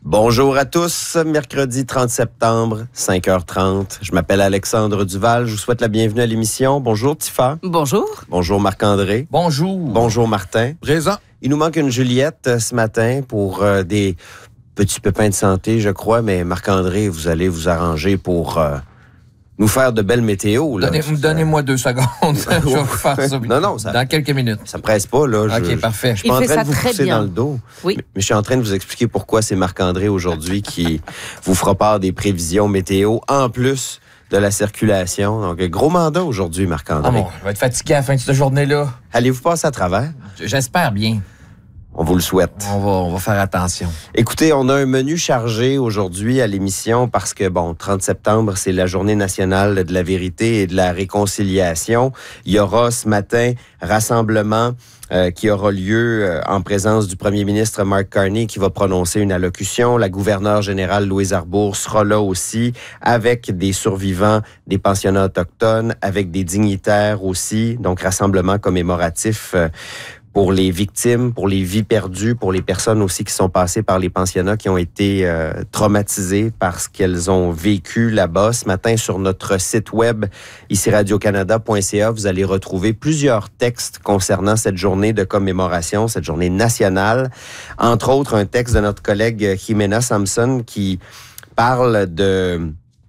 Bonjour à tous, mercredi 30 septembre, 5h30. Je m'appelle Alexandre Duval, je vous souhaite la bienvenue à l'émission. Bonjour Tifa. Bonjour. Bonjour Marc-André. Bonjour. Bonjour Martin. Présent. Il nous manque une Juliette ce matin pour des petits pépins de santé, je crois, mais Marc-André, vous allez vous arranger pour nous faire de belles météos. Là. Donnez-moi 2 secondes. Je vais vous faire ça. Non, ça... Dans quelques minutes. Ça me presse pas, là. OK, parfait. Je suis pas en train de vous pousser bien dans le dos. Oui. Mais je suis en train de vous expliquer pourquoi c'est Marc-André aujourd'hui qui vous fera part des prévisions météo, en plus de la circulation. Donc, gros mandat aujourd'hui, Marc-André. Ah bon, je vais être fatigué à la fin de cette journée-là. Allez-vous passer à travers? J'espère bien. On vous le souhaite. On va faire attention. Écoutez, on a un menu chargé aujourd'hui à l'émission parce que, 30 septembre, c'est la journée nationale de la vérité et de la réconciliation. Il y aura ce matin rassemblement qui aura lieu en présence du premier ministre Mark Carney qui va prononcer une allocution. La gouverneure générale Louise Arbour sera là aussi avec des survivants des pensionnats autochtones, avec des dignitaires aussi. Donc, rassemblement commémoratif pour les victimes, pour les vies perdues, pour les personnes aussi qui sont passées par les pensionnats, qui ont été traumatisées par ce qu'elles ont vécu là-bas. Ce matin, sur notre site web, ici radiocanada.ca, vous allez retrouver plusieurs textes concernant cette journée de commémoration, cette journée nationale. Entre autres, un texte de notre collègue Jimena Samson qui parle de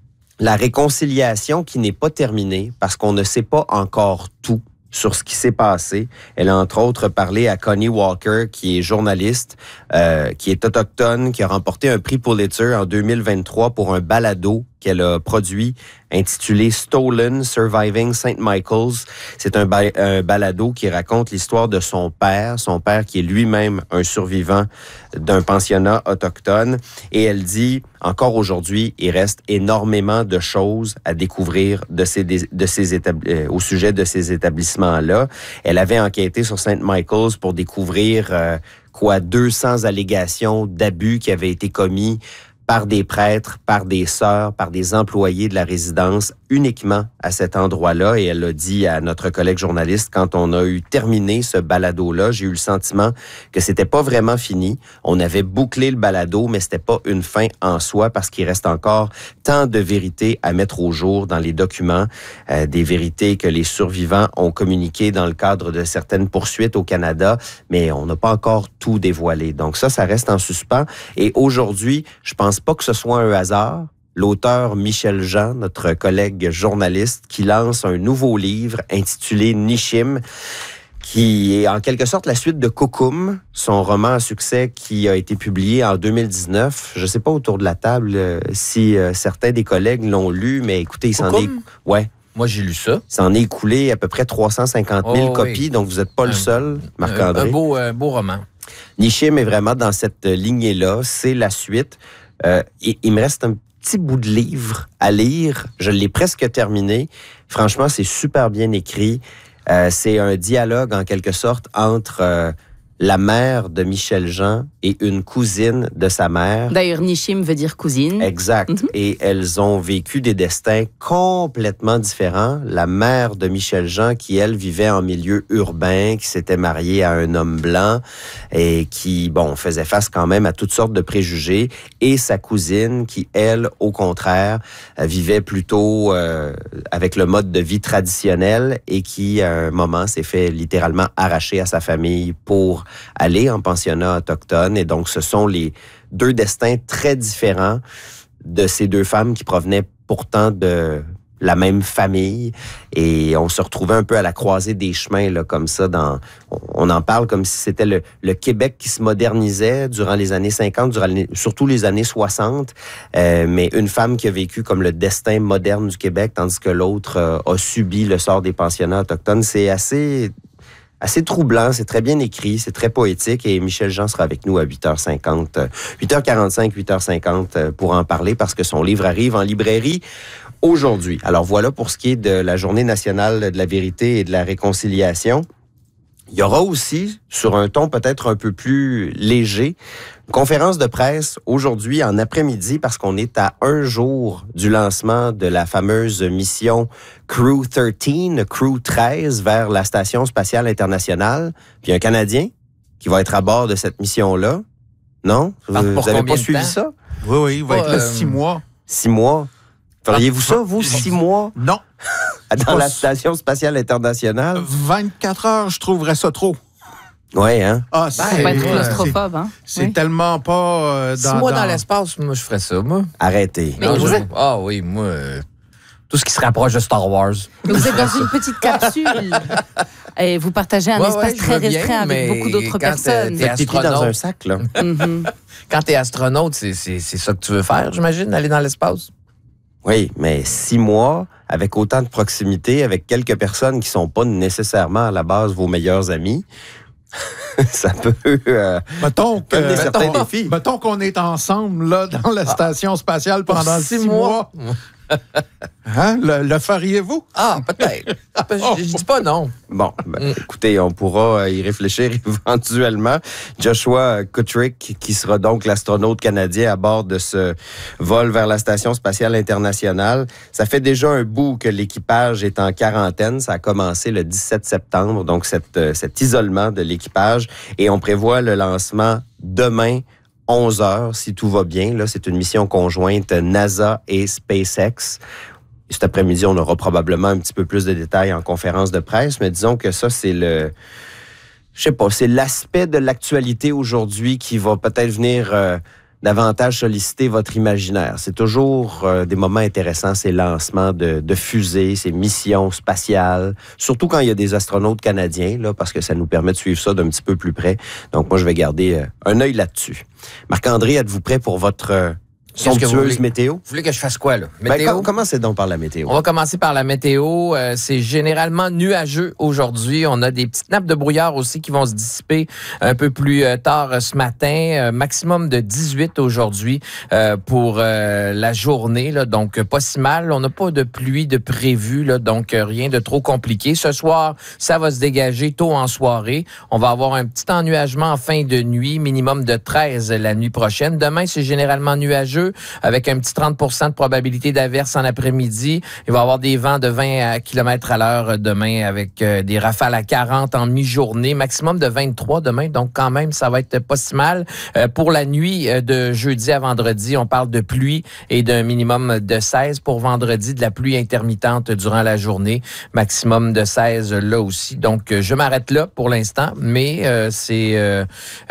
la réconciliation qui n'est pas terminée parce qu'on ne sait pas encore tout sur ce qui s'est passé. Elle a entre autres parlé à Connie Walker, qui est journaliste, qui est autochtone, qui a remporté un prix Pulitzer en 2023 pour un balado qu'elle a produit intitulé Stolen, Surviving St. Michael's. C'est un balado qui raconte l'histoire de son père qui est lui-même un survivant d'un pensionnat autochtone. Et elle dit, encore aujourd'hui, il reste énormément de choses à découvrir au sujet de ces établissements-là. Elle avait enquêté sur St. Michael's pour découvrir 200 allégations d'abus qui avaient été commis par des prêtres, par des sœurs, par des employés de la résidence, uniquement à cet endroit-là. Et elle a dit à notre collègue journaliste, quand on a eu terminé ce balado-là, j'ai eu le sentiment que c'était pas vraiment fini. On avait bouclé le balado, mais c'était pas une fin en soi parce qu'il reste encore tant de vérités à mettre au jour dans les documents, des vérités que les survivants ont communiquées dans le cadre de certaines poursuites au Canada, mais on n'a pas encore tout dévoilé. Donc ça reste en suspens. Et aujourd'hui, je pense pas que ce soit un hasard. L'auteur Michel Jean, notre collègue journaliste, qui lance un nouveau livre intitulé Nishim, qui est en quelque sorte la suite de Kukum, son roman à succès qui a été publié en 2019. Je ne sais pas autour de la table si certains des collègues l'ont lu, mais écoutez, il s'en est... Ouais. Moi, j'ai lu ça. Il s'en est écoulé à peu près 350 000 copies, donc vous n'êtes pas le seul, Marc-André. Un beau roman. Nishim est vraiment dans cette lignée-là. C'est la suite. Il me reste un petit bout de livre à lire. Je l'ai presque terminé. Franchement, c'est super bien écrit. C'est un dialogue, en quelque sorte, entre la mère de Michel Jean et une cousine de sa mère. D'ailleurs, Nishim veut dire cousine. Exact. Mm-hmm. Et elles ont vécu des destins complètement différents. La mère de Michel Jean, qui, elle, vivait en milieu urbain, qui s'était mariée à un homme blanc et qui, faisait face quand même à toutes sortes de préjugés. Et sa cousine, qui, elle, au contraire, vivait plutôt avec le mode de vie traditionnel et qui, à un moment, s'est fait littéralement arracher à sa famille pour aller en pensionnat autochtone. Et donc, ce sont les deux destins très différents de ces deux femmes qui provenaient pourtant de la même famille. Et on se retrouvait un peu à la croisée des chemins, là, comme ça. On en parle comme si c'était le Québec qui se modernisait durant les années 50, surtout les années 60. Mais une femme qui a vécu comme le destin moderne du Québec, tandis que l'autre a subi le sort des pensionnats autochtones. C'est assez troublant, c'est très bien écrit, c'est très poétique et Michel Jean sera avec nous à 8h50, 8h45, 8h50 pour en parler parce que son livre arrive en librairie aujourd'hui. Alors voilà pour ce qui est de la Journée nationale de la vérité et de la réconciliation. Il y aura aussi, sur un ton peut-être un peu plus léger, une conférence de presse aujourd'hui en après-midi parce qu'on est à un jour du lancement de la fameuse mission Crew 13 vers la Station spatiale internationale. Puis un Canadien qui va être à bord de cette mission-là. Non? Pour Vous n'avez combien pas de suivi temps? ça? Oui, il va être là Pas, 6 mois. 6 mois. Feriez-vous ça, vous, 6 mois, Non. dans pas la sûr. Station spatiale internationale? 24 heures, je trouverais ça trop. Oui, hein? Ah, Faut pas être ouais, claustrophobe, hein? c'est Oui. tellement pas 6 mois dans l'espace, moi, je ferais ça, moi. Arrêtez. Mais Non, vous je- êtes- Ah oui, moi, tout ce qui se rapproche de Star Wars. Vous êtes dans une petite capsule et vous partagez un Ouais, espace je très veux bien, restreint avec mais beaucoup d'autres quand, personnes. t'es Faites pipi dans astronaute. un sac, là. Mhm. Quand t'es astronaute, c'est ça que tu veux faire, j'imagine, aller dans l'espace? Oui, mais 6 mois, avec autant de proximité, avec quelques personnes qui sont pas nécessairement à la base vos meilleurs amis, ça peut Mettons que- donner certains mettons- défis. mettons qu'on est ensemble là, dans la station spatiale pendant 6 mois. Hein? Le feriez-vous? Ah, peut-être. Je dis pas non. Bon, écoutez, on pourra y réfléchir éventuellement. Joshua Kutrick, qui sera donc l'astronaute canadien à bord de ce vol vers la Station spatiale internationale. Ça fait déjà un bout que l'équipage est en quarantaine. Ça a commencé le 17 septembre, donc cet isolement de l'équipage. Et on prévoit le lancement demain, 11 heures, si tout va bien. Là, c'est une mission conjointe NASA et SpaceX. Cet après-midi, on aura probablement un petit peu plus de détails en conférence de presse, mais disons que ça, c'est c'est l'aspect de l'actualité aujourd'hui qui va peut-être venir davantage solliciter votre imaginaire. C'est toujours des moments intéressants, ces lancements de fusées, ces missions spatiales, surtout quand il y a des astronautes canadiens, là, parce que ça nous permet de suivre ça d'un petit peu plus près. Donc, moi, je vais garder un œil là-dessus. Marc-André, êtes-vous prêt pour votre Qu'est-ce que vous somptueuse voulez? météo? Vous voulez que je fasse quoi, là? Ben, Météo? commencez donc par la météo. On va commencer par la météo. C'est généralement nuageux aujourd'hui. On a des petites nappes de brouillard aussi qui vont se dissiper un peu plus tard ce matin. Maximum de 18 aujourd'hui pour la journée. Là, donc, pas si mal. On n'a pas de pluie de prévu, là, donc rien de trop compliqué. Ce soir, ça va se dégager tôt en soirée. On va avoir un petit ennuagement en fin de nuit, minimum de 13 la nuit prochaine. Demain, c'est généralement nuageux, avec un petit 30 de probabilité d'averse en après-midi. Il va y avoir des vents de 20 km à l'heure demain avec des rafales à 40 en mi-journée, maximum de 23 demain. Donc, quand même, ça va être pas si mal. Pour la nuit de jeudi à vendredi, on parle de pluie et d'un minimum de 16 pour vendredi, de la pluie intermittente durant la journée, maximum de 16 là aussi. Donc, je m'arrête là pour l'instant, mais c'est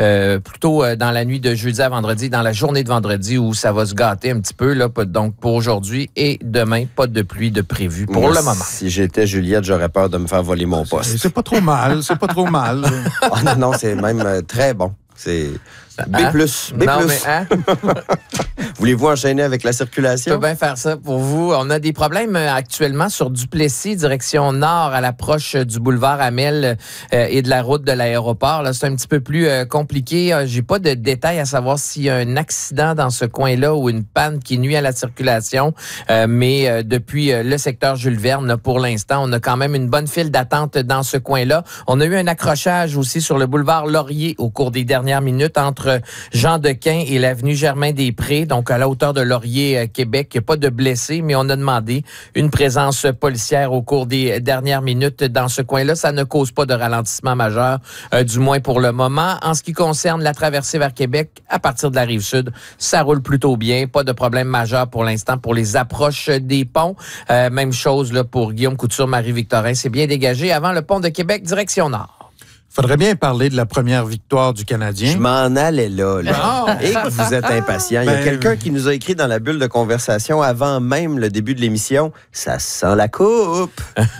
plutôt dans la nuit de jeudi à vendredi, dans la journée de vendredi où ça va se gâter un petit peu. Là, donc, pour aujourd'hui et demain, pas de pluie de prévu pour Moi, le moment. Si j'étais Juliette, j'aurais peur de me faire voler mon poste. C'est pas trop mal, c'est pas trop mal. Ah non, c'est même très bon. C'est B+. Hein? B+. Non, mais hein? Voulez-vous enchaîner avec la Je circulation? peux bien faire ça pour vous. On a des problèmes actuellement sur Duplessis, direction nord, à l'approche du boulevard Amel et de la route de l'aéroport. Là, c'est un petit peu plus compliqué. J'ai pas de détails à savoir s'il y a un accident dans ce coin-là ou une panne qui nuit à la circulation. Mais depuis le secteur Jules Verne, là, pour l'instant, on a quand même une bonne file d'attente dans ce coin-là. On a eu un accrochage aussi sur le boulevard Laurier au cours des dernières minutes entre Jean Dequin et l'avenue Germain-des-Prés, donc à la hauteur de Laurier, Québec. Il n'y a pas de blessés, mais on a demandé une présence policière au cours des dernières minutes dans ce coin-là. Ça ne cause pas de ralentissement majeur, du moins pour le moment. En ce qui concerne la traversée vers Québec, à partir de la Rive-Sud, ça roule plutôt bien. Pas de problème majeur pour l'instant pour les approches des ponts. Même chose là, pour Guillaume Couture, Marie-Victorin. C'est bien dégagé avant le pont de Québec, direction nord. Faudrait bien parler de la première victoire du Canadien. Je m'en allais là. Ah! Et que vous êtes impatient. Il y a Ben, quelqu'un qui nous a écrit dans la bulle de conversation avant même le début de l'émission. Ça sent la coupe.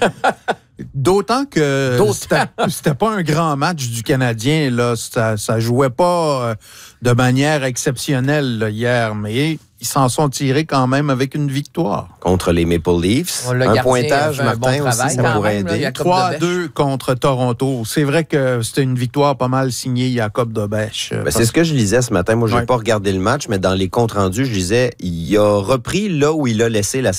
D'autant que c'était pas un grand match du Canadien. Là. Ça jouait pas de manière exceptionnelle là, hier, mais ils s'en sont tirés quand même avec une victoire. Contre les Maple Leafs. Le Un gardien pointage, fait un bon Martin, aussi, travail ça quand pourrait même, là. Il y aider. a Jacob Debèche. 3-2 contre Toronto. C'est vrai que c'était une victoire pas mal signée Jacob Debèche. Ben, c'est ce que je lisais ce matin. Moi, je n'ai Ouais. pas regardé le match, mais dans les comptes rendus, je lisais, il a repris là où il a laissé la